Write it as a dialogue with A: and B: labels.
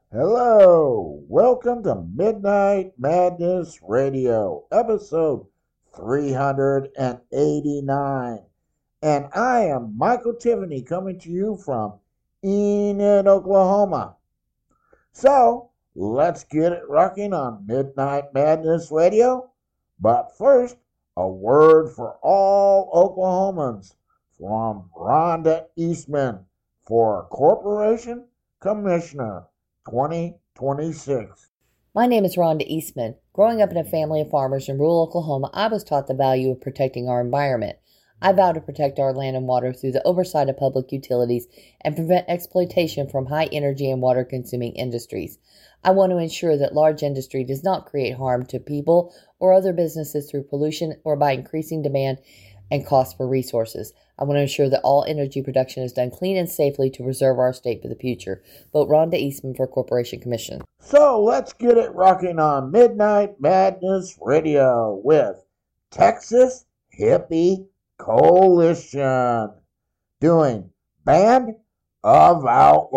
A: Hello, welcome to Midnight Madness Radio, episode 389. And I am Michael Tiffany coming to you from Enid, Oklahoma. So, let's get it rocking on Midnight Madness Radio. But first, a word for all Oklahomans from Rhonda Eastman for Corporation Commissioner 2026.
B: My name is Rhonda Eastman. Growing up in a family of farmers in rural Oklahoma, I was taught the value of protecting our environment. I vow to protect our land and water through the oversight of public utilities and prevent exploitation from high energy and water consuming industries. I want to ensure that large industry does not create harm to people or other businesses through pollution or by increasing demand and cost for resources. I want to ensure that all energy production is done clean and safely to preserve our state for the future. Vote Rhonda Eastman for Corporation Commission.
A: So let's get it rocking on Midnight Madness Radio with Texas Hippie Coalition doing Band of Outlaws.